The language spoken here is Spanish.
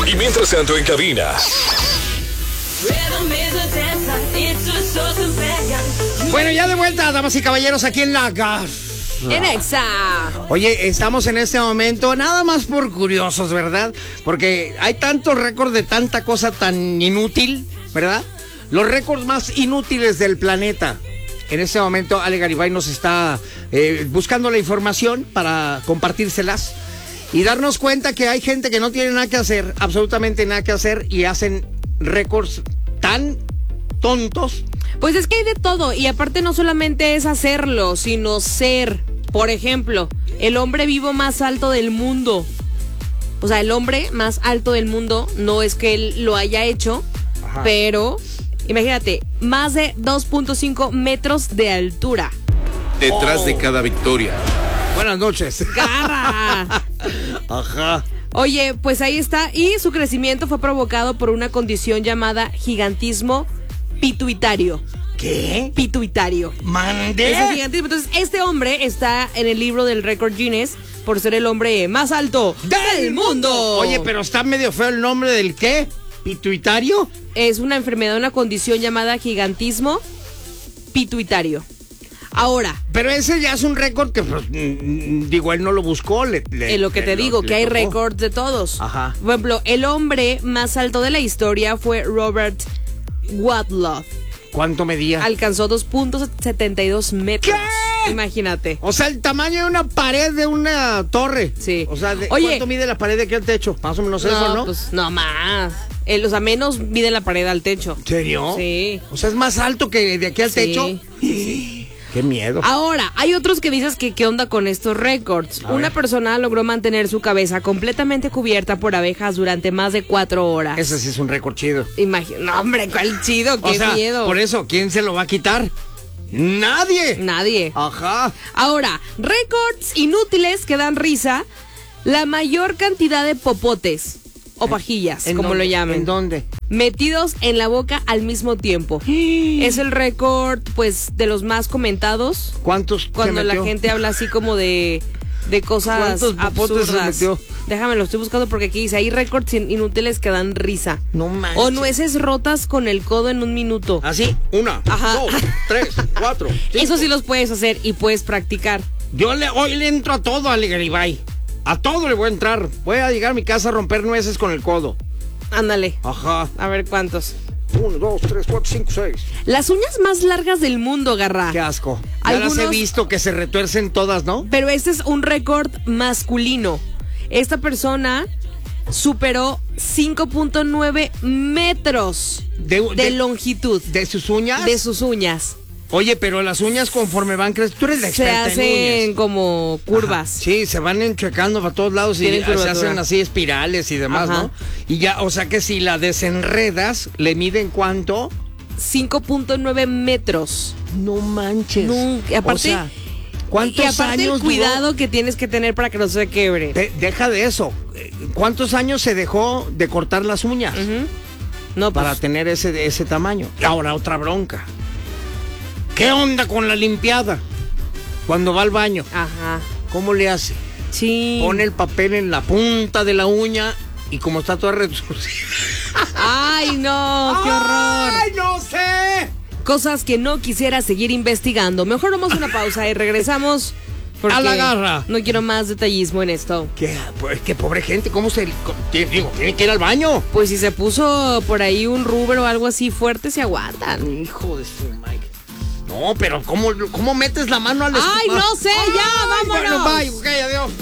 Y mientras tanto en cabina. Bueno, ya de vuelta, damas y caballeros, aquí en la gas. En Exa. Oye, estamos en este momento nada más por curiosos, ¿verdad? Porque hay tantos récords de tanta cosa tan inútil, ¿verdad? Los récords más inútiles del planeta. En este momento Ale Garibay nos está buscando la información para compartírselas y darnos cuenta que hay gente que no tiene nada que hacer, absolutamente nada que hacer, y hacen récords tan tontos. Pues es que hay de todo, y aparte no solamente es hacerlo, sino ser. Por ejemplo, el hombre vivo más alto del mundo. O sea, el hombre más alto del mundo, no es que él lo haya hecho, ajá, pero imagínate, más de 2.5 metros de altura. Detrás de cada victoria. Buenas noches. ¡Garra! Ajá. Oye, pues ahí está, y su crecimiento fue provocado por una condición llamada gigantismo pituitario. ¿Qué? Pituitario. ¡Mandé! Es el gigantismo. Entonces, este hombre está en el libro del récord Guinness por ser el hombre más alto del mundo. Oye, pero está medio feo el nombre del ¿qué? ¿Pituitario? Es una enfermedad, una condición llamada gigantismo pituitario. Ahora. Pero ese ya es un récord que, pues, digo, él no lo buscó. Es lo que te digo, que hay récords de todos. Ajá. Por ejemplo, el hombre más alto de la historia fue Robert Wadlow. ¿Cuánto medía? Alcanzó 2.72 metros. ¿Qué? Imagínate. O sea, el tamaño de una pared de una torre. Sí. O sea, Oye, ¿cuánto mide la pared de aquí al techo? Más o menos eso, ¿no? Pues no más. O sea, menos mide la pared al techo. ¿En serio? Sí. O sea, es más alto que de aquí al techo. Qué miedo. Ahora, hay otros que dices que qué onda con estos récords. Una persona logró mantener su cabeza completamente cubierta por abejas durante más de 4 horas. Ese sí es un récord chido. No, hombre, cuál chido, qué miedo. Por eso, ¿quién se lo va a quitar? ¡Nadie! Nadie. Ajá. Ahora, récords inútiles que dan risa. La mayor cantidad de popotes o pajillas, como lo llamen. ¿En dónde? Metidos en la boca al mismo tiempo. Es el récord, pues, de los más comentados. ¿Cuántos cuando se metió? La gente habla así como de cosas ¿Cuántos popotes absurdas. se metió? Déjame, lo estoy buscando porque aquí dice, hay récords inútiles que dan risa. No manches. O nueces rotas con el codo en un minuto. Así, 1, Ajá. 2, 3, 4, 5. Eso sí los puedes hacer y puedes practicar. Hoy le entro a todo, Ale Garibay. A todo le voy a entrar. Voy a llegar a mi casa a romper nueces con el codo. Ándale. Ajá. A ver cuántos. 1, 2, 3, 4, 5, 6. Las uñas más largas del mundo, Garra. Qué asco. Ya las he visto que se retuercen todas, ¿no? Pero este es un récord masculino. Esta persona superó 5.9 metros de longitud. ¿De sus uñas? De sus uñas. Oye, pero las uñas conforme van creciendo, tú eres la experta en uñas. Se hacen como curvas. Ajá. Sí, se van enchecando para todos lados y se hacen así espirales y demás, ajá, ¿no? Y ya, o sea que si la desenredas, ¿le miden cuánto? 5.9 metros. No manches. No, aparte, o sea, ¿cuántos años el cuidado que tienes que tener para que no se quiebre. Deja de eso. ¿Cuántos años se dejó de cortar las uñas? No, pues, para tener ese tamaño. Ahora, otra bronca. ¿Qué onda con la limpiada? Cuando va al baño. Ajá. ¿Cómo le hace? Sí. Pone el papel en la punta de la uña y como está toda retorcida. ¡Ay, no! ¡Qué horror! ¡Ay, no sé! Cosas que no quisiera seguir investigando. Mejor vamos a una pausa y regresamos. Porque a la garra. No quiero más detallismo en esto. Pues qué pobre gente, ¿cómo se...? Digo, tiene que ir al baño. Pues si se puso por ahí un rubro o algo así fuerte, se aguantan. Hijo de su Mike. No, pero ¿cómo metes la mano al estómago? ¡Ay, no sé! ¡Ya, vámonos! Bueno, bye, ok, adiós.